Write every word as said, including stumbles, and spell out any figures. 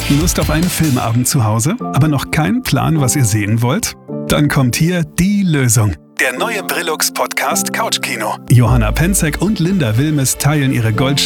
Lust auf einen Filmabend zu Hause, aber noch keinen Plan, was ihr sehen wollt? Dann kommt hier die Lösung. Der neue Brillux-Podcast Couchkino. Johanna Penzek und Linda Wilmes teilen ihre Gold